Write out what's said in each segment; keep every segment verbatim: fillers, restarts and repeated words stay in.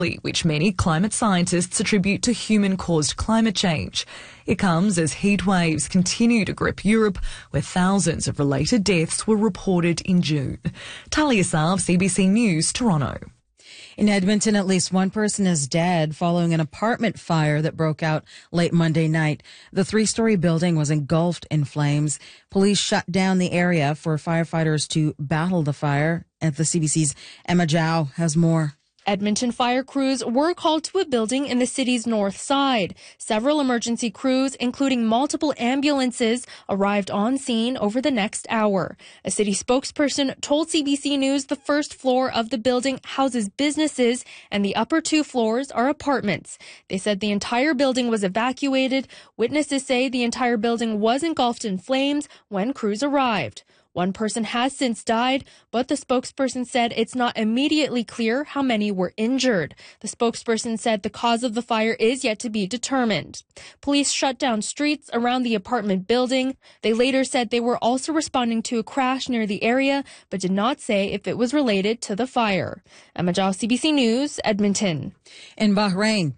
which many climate scientists attribute to human-caused climate change. It comes as heat waves continue to grip Europe, where thousands of related deaths were reported in June. Talia Saab, C B C News, Toronto. In Edmonton, at least one person is dead following an apartment fire that broke out late Monday night. The three-story building was engulfed in flames. Police shut down the area for firefighters to battle the fire. At the C B C's Emma Zhao has more. Edmonton fire crews were called to a building in the city's north side. Several emergency crews, including multiple ambulances, arrived on scene over the next hour. A city spokesperson told C B C News the first floor of the building houses businesses and the upper two floors are apartments. They said the entire building was evacuated. Witnesses say the entire building was engulfed in flames when crews arrived. One person has since died, but the spokesperson said it's not immediately clear how many were injured. The spokesperson said the cause of the fire is yet to be determined. Police shut down streets around the apartment building. They later said they were also responding to a crash near the area, but did not say if it was related to the fire. Emma Zhao, C B C News, Edmonton. In Bahrain,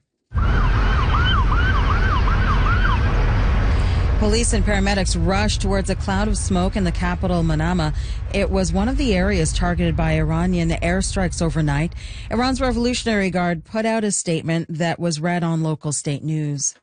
police and paramedics rushed towards a cloud of smoke in the capital, Manama. It was one of the areas targeted by Iranian airstrikes overnight. Iran's Revolutionary Guard put out a statement that was read on local state news.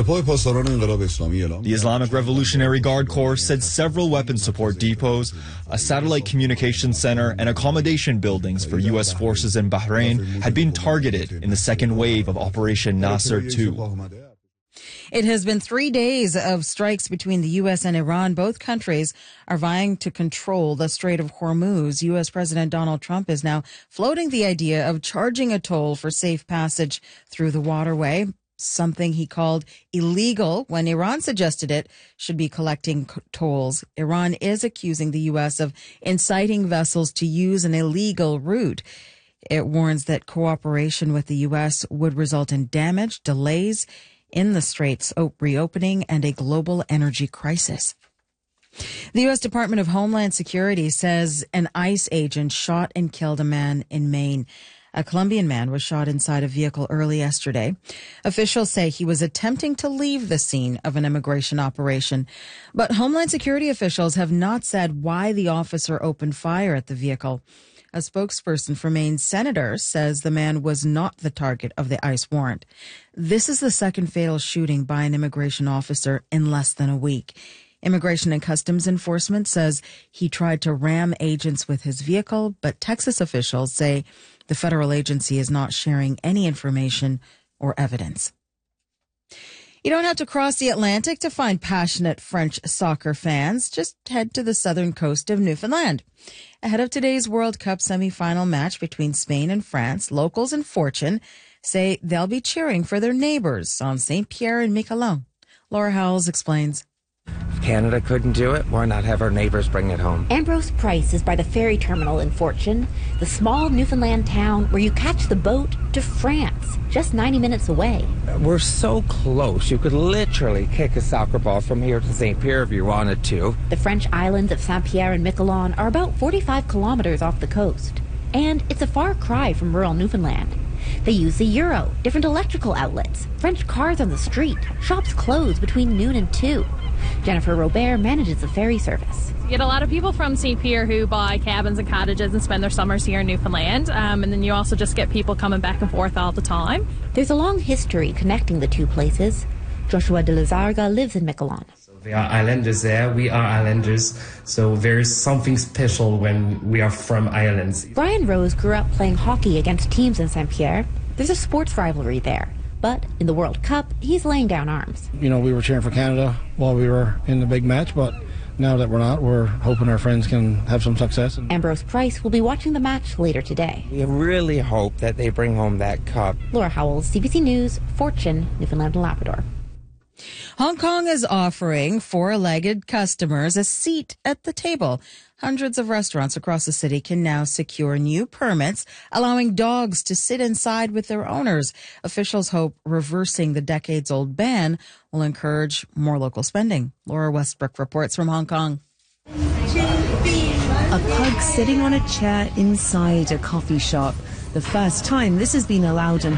The Islamic Revolutionary Guard Corps said several weapon support depots, a satellite communications center, and accommodation buildings for U S forces in Bahrain had been targeted in the second wave of Operation Nasser two. It has been three days of strikes between the U S and Iran. Both countries are vying to control the Strait of Hormuz. U S President Donald Trump is now floating the idea of charging a toll for safe passage through the waterway, something he called illegal when Iran suggested it should be collecting tolls. Iran is accusing the U S of inciting vessels to use an illegal route. It warns that cooperation with the U S would result in damage, delays in the strait's reopening, and a global energy crisis. The U S Department of Homeland Security says an ICE agent shot and killed a man in Maine. A Colombian man was shot inside a vehicle early yesterday. Officials say he was attempting to leave the scene of an immigration operation, but Homeland Security officials have not said why the officer opened fire at the vehicle. A spokesperson for Maine's senator says the man was not the target of the ICE warrant. This is the second fatal shooting by an immigration officer in less than a week. Immigration and Customs Enforcement says he tried to ram agents with his vehicle, but Texas officials say the federal agency is not sharing any information or evidence. You don't have to cross the Atlantic to find passionate French soccer fans. Just head to the southern coast of Newfoundland. Ahead of today's World Cup semi-final match between Spain and France, locals in Fortune say they'll be cheering for their neighbors on Saint Pierre and Miquelon. Laura Howells explains. If Canada couldn't do it, why not have our neighbors bring it home? Ambrose Price is by the ferry terminal in Fortune, the small Newfoundland town where you catch the boat to France, just ninety minutes away. We're so close, you could literally kick a soccer ball from here to Saint Pierre if you wanted to. The French islands of Saint Pierre and Miquelon are about forty-five kilometers off the coast, and it's a far cry from rural Newfoundland. They use the euro, different electrical outlets, French cars on the street, shops close between noon and two. Jennifer Robert manages the ferry service. You get a lot of people from Saint Pierre who buy cabins and cottages and spend their summers here in Newfoundland, um, and then you also just get people coming back and forth all the time. There's a long history connecting the two places. Joshua de la Zarga lives in Miquelon. So there are islanders there, we are islanders, so there is something special when we are from islands. Brian Rose grew up playing hockey against teams in Saint Pierre. There's a sports rivalry there. But in the World Cup, he's laying down arms. You know, we were cheering for Canada while we were in the big match, but now that we're not, we're hoping our friends can have some success. Ambrose Price will be watching the match later today. We really hope that they bring home that cup. Laura Howells, C B C News, Fortune, Newfoundland and Labrador. Hong Kong is offering four-legged customers a seat at the table. Hundreds of restaurants across the city can now secure new permits, allowing dogs to sit inside with their owners. Officials hope reversing the decades-old ban will encourage more local spending. Laura Westbrook reports from Hong Kong. A pug sitting on a chair inside a coffee shop. the first time this has been allowed in